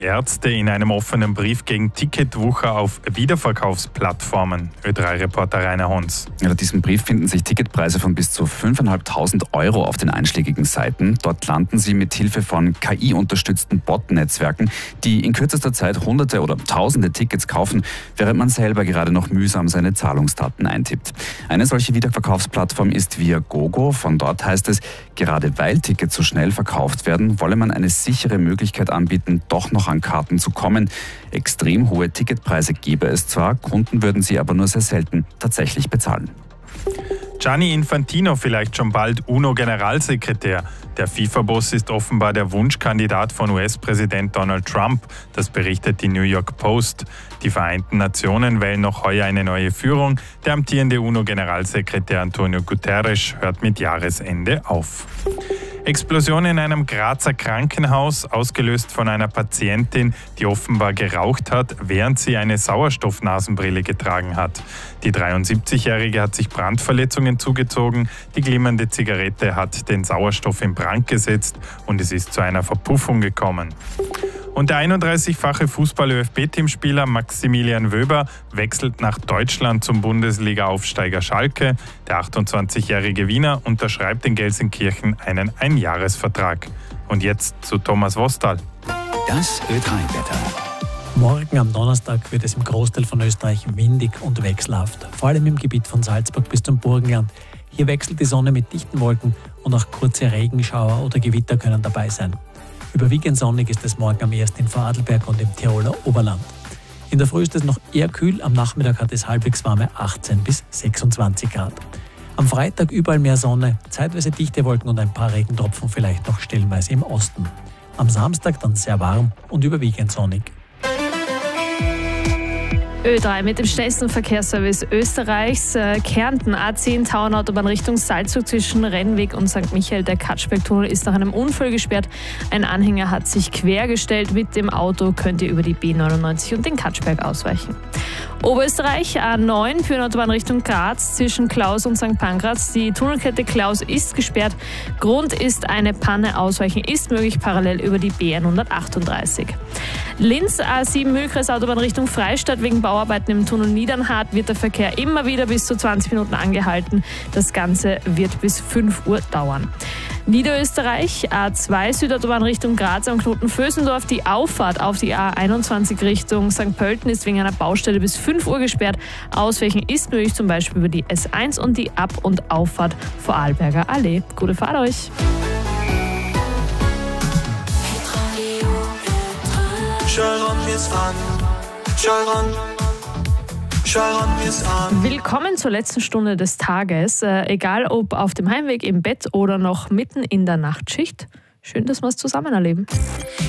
Ärzte in einem offenen Brief gegen Ticketwucher auf Wiederverkaufsplattformen. Ö3-Reporter Rainer Hons. Laut diesem Brief finden sich Ticketpreise von bis zu 5.500 € auf den einschlägigen Seiten. Dort landen sie mit Hilfe von KI-unterstützten Bot-Netzwerken, die in kürzester Zeit Hunderte oder Tausende Tickets kaufen, während man selber gerade noch mühsam seine Zahlungsdaten eintippt. Eine solche Wiederverkaufsplattform ist Viagogo. Von dort heißt es, gerade weil Tickets so schnell verkauft werden, wolle man eine sichere Möglichkeit anbieten, doch noch an Karten zu kommen. Extrem hohe Ticketpreise gäbe es zwar, Kunden würden sie aber nur sehr selten tatsächlich bezahlen. Gianni Infantino vielleicht schon bald UNO-Generalsekretär. Der FIFA-Boss ist offenbar der Wunschkandidat von US-Präsident Donald Trump. Das berichtet die New York Post. Die Vereinten Nationen wählen noch heuer eine neue Führung. Der amtierende UNO-Generalsekretär Antonio Guterres hört mit Jahresende auf. Explosion in einem Grazer Krankenhaus, ausgelöst von einer Patientin, die offenbar geraucht hat, während sie eine Sauerstoffnasenbrille getragen hat. Die 73-Jährige hat sich Brandverletzungen zugezogen, die glimmernde Zigarette hat den Sauerstoff in Brand gesetzt und es ist zu einer Verpuffung gekommen. Und der 31-fache Fußball-ÖFB-Teamspieler Maximilian Wöber wechselt nach Deutschland zum Bundesliga-Aufsteiger Schalke. Der 28-jährige Wiener unterschreibt in Gelsenkirchen einen Einjahresvertrag. Und jetzt zu Thomas Wostal. Das Ö3-Wetter. Morgen am Donnerstag wird es im Großteil von Österreich windig und wechselhaft. Vor allem im Gebiet von Salzburg bis zum Burgenland. Hier wechselt die Sonne mit dichten Wolken und auch kurze Regenschauer oder Gewitter können dabei sein. Überwiegend sonnig ist es morgen am ersten in Vorarlberg und im Tiroler Oberland. In der Früh ist es noch eher kühl, am Nachmittag hat es halbwegs warme 18 bis 26 Grad. Am Freitag überall mehr Sonne, zeitweise dichte Wolken und ein paar Regentropfen vielleicht noch stellenweise im Osten. Am Samstag dann sehr warm und überwiegend sonnig. Ö3 mit dem schnellsten Verkehrsservice Österreichs. Kärnten A10 Tauernautobahn Richtung Salzburg zwischen Rennweg und St. Michael. Der Katschbergtunnel ist nach einem Unfall gesperrt. Ein Anhänger hat sich quergestellt. Mit dem Auto könnt ihr über die B99 und den Katschberg ausweichen. Oberösterreich A9 Führerautobahn Richtung Graz zwischen Klaus und St. Pankraz. Die Tunnelkette Klaus ist gesperrt. Grund ist eine Panne. Ausweichen ist möglich parallel über die B138. Linz A7 Mühlkreis Autobahn Richtung Freistadt. Wegen Bauarbeiten im Tunnel Niedernhardt wird der Verkehr immer wieder bis zu 20 Minuten angehalten. Das Ganze wird bis 5 Uhr dauern. Niederösterreich A2 Südautobahn Richtung Graz am Knoten Vösendorf. Die Auffahrt auf die A21 Richtung St. Pölten ist wegen einer Baustelle bis 5 Uhr gesperrt. Ausweichen ist möglich zum Beispiel über die S1 und die Ab- und Auffahrt Vorarlberger Allee. Gute Fahrt euch! Willkommen zur letzten Stunde des Tages. Egal ob auf dem Heimweg, im Bett oder noch mitten in der Nachtschicht. Schön, dass wir es zusammen erleben.